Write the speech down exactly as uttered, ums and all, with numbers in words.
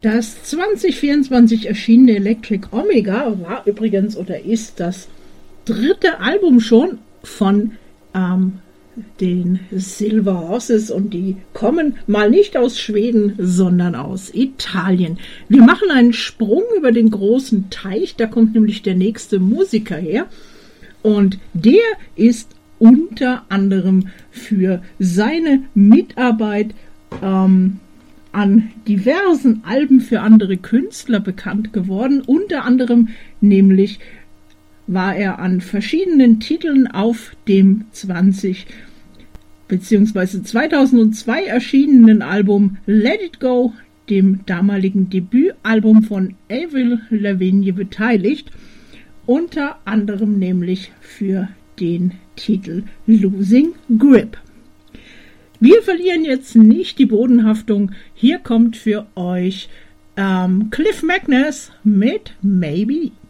Das zwanzig vierundzwanzig erschienene Electric Omega war übrigens oder ist das dritte Album schon von ähm, den Silver Horses und die kommen mal nicht aus Schweden, sondern aus Italien. Wir machen einen Sprung über den großen Teich, da kommt nämlich der nächste Musiker her und der ist unter anderem für seine Mitarbeit ähm, an diversen Alben für andere Künstler bekannt geworden. Unter anderem nämlich war er an verschiedenen Titeln auf dem zwanzig bzw. zweitausendzwei erschienenen Album Let It Go, dem damaligen Debütalbum von Avril Lavigne, beteiligt. Unter anderem nämlich für den Titel Losing Grip. Wir verlieren jetzt nicht die Bodenhaftung. Hier kommt für euch ähm, Cliff Magnus mit Maybe.